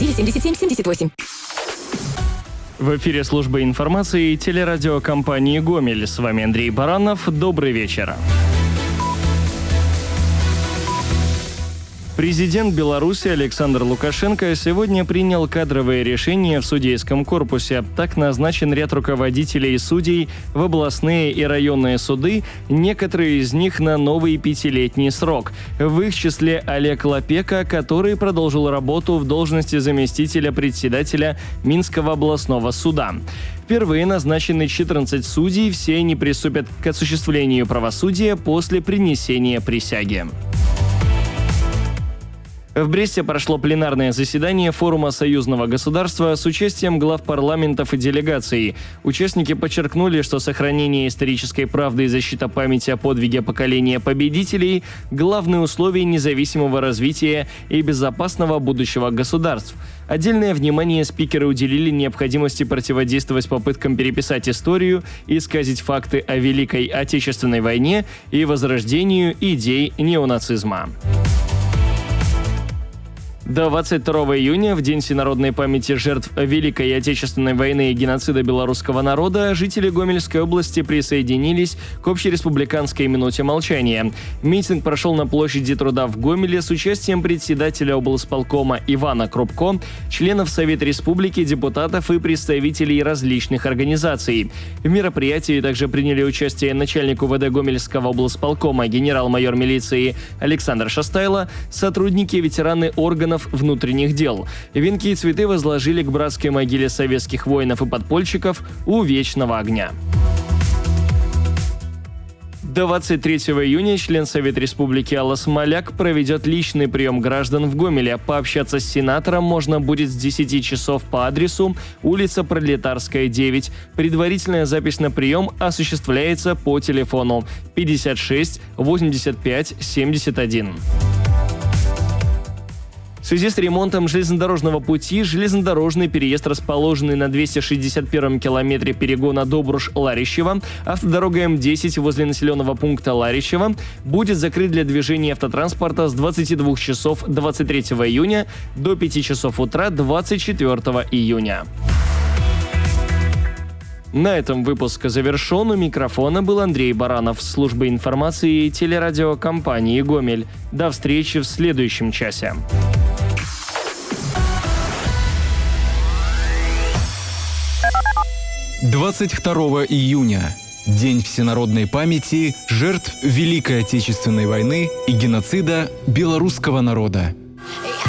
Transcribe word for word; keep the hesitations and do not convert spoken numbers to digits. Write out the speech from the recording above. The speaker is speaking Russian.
четыре семьдесят семь семьдесят восемь. В эфире служба информации телерадиокомпании «Гомель». С вами Андрей Баранов. Добрый вечер. Президент Беларуси Александр Лукашенко сегодня принял кадровые решения в судейском корпусе. Так назначен ряд руководителей и судей в областные и районные суды, некоторые из них на новый пятилетний срок. В их числе Олег Лапека, который продолжил работу в должности заместителя председателя Минского областного суда. Впервые назначены четырнадцать судей, все они приступят к осуществлению правосудия после принесения присяги. В Бресте прошло пленарное заседание форума союзного государства с участием глав парламентов и делегаций. Участники подчеркнули, что сохранение исторической правды и защита памяти о подвиге поколения победителей – главные условия независимого развития и безопасного будущего государств. Отдельное внимание спикеры уделили необходимости противодействовать попыткам переписать историю, исказить факты о Великой Отечественной войне и возрождению идей неонацизма. двадцать второго июня, в День всенародной памяти жертв Великой Отечественной войны и геноцида белорусского народа, жители Гомельской области присоединились к общереспубликанской минуте молчания. Митинг прошел на площади Труда в Гомеле с участием председателя облсполкома Ивана Крупко, членов Совета Республики, депутатов и представителей различных организаций. В мероприятии также приняли участие начальник УВД Гомельского облсполкома генерал-майор милиции Александр Шастайло, сотрудники и ветераны органов внутренних дел. Венки и цветы возложили к братской могиле советских воинов и подпольщиков у Вечного огня. двадцать третьего июня член Совета Республики Алла Смоляк проведет личный прием граждан в Гомеле. Пообщаться с сенатором можно будет с десяти часов по адресу улица Пролетарская, девять. Предварительная запись на прием осуществляется по телефону пятьдесят шесть восемьдесят пять семьдесят один. В связи с ремонтом железнодорожного пути железнодорожный переезд, расположенный на двести шестьдесят первом километре перегона Добруш-Ларищево, автодорога М десять возле населенного пункта Ларищево, будет закрыт для движения автотранспорта с двадцати двух часов двадцать третьего июня до пяти часов утра двадцать четвёртого июня. На этом выпуск завершен. У микрофона был Андрей Баранов. Служба информации телерадиокомпании «Гомель». До встречи в следующем часе. двадцать второго июня. День всенародной памяти жертв Великой Отечественной войны и геноцида белорусского народа.